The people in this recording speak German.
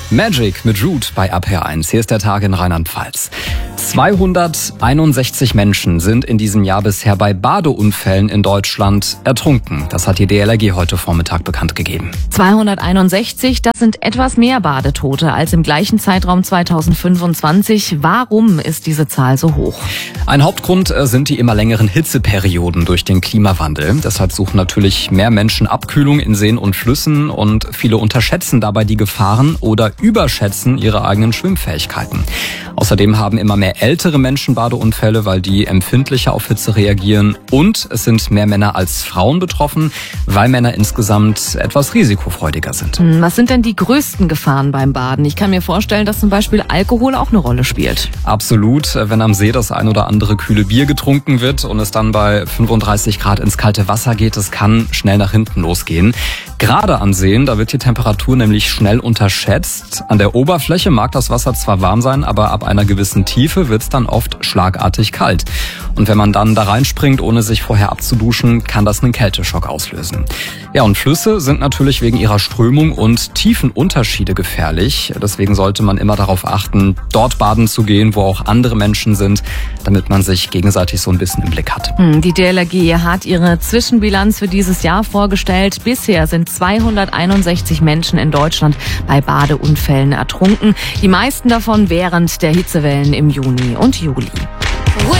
Magic mit Root bei RPR1. Hier ist der Tag in Rheinland-Pfalz. 261 Menschen sind in diesem Jahr bisher bei Badeunfällen in Deutschland ertrunken. Das hat die DLRG heute Vormittag bekannt gegeben. 261, das sind etwas mehr Badetote als im gleichen Zeitraum 2025. Warum ist diese Zahl so hoch? Ein Hauptgrund sind die immer längeren Hitzeperioden durch den Klimawandel. Deshalb suchen natürlich mehr Menschen Abkühlung in Seen und Flüssen und viele unterschätzen dabei die Gefahren oder überschätzen ihre eigenen Schwimmfähigkeiten. Außerdem haben immer mehr ältere Menschen Badeunfälle, weil die empfindlicher auf Hitze reagieren. Und es sind mehr Männer als Frauen betroffen, weil Männer insgesamt etwas risikofreudiger sind. Was sind denn die größten Gefahren beim Baden? Ich kann mir vorstellen, dass zum Beispiel Alkohol auch eine Rolle spielt. Absolut. Wenn am See das ein oder andere kühle Bier getrunken wird und es dann bei 35 Grad ins kalte Wasser geht, das kann schnell nach hinten losgehen. Gerade an Seen, da wird die Temperatur nämlich schnell unterschätzt. An der Oberfläche mag das Wasser zwar warm sein, aber ab einer gewissen Tiefe wird es dann oft schlagartig kalt. Und wenn man dann da reinspringt, ohne sich vorher abzuduschen, kann das einen Kälteschock auslösen. Ja, und Flüsse sind natürlich wegen ihrer Strömung und Tiefenunterschiede gefährlich. Deswegen sollte man immer darauf achten, dort baden zu gehen, wo auch andere Menschen sind, damit man sich gegenseitig so ein bisschen im Blick hat. Die DLRG hat ihre Zwischenbilanz für dieses Jahr vorgestellt. Bisher sind 261 Menschen in Deutschland bei Badeunfällen ertrunken. Die meisten davon während der Hitzewellen im Juni und Juli.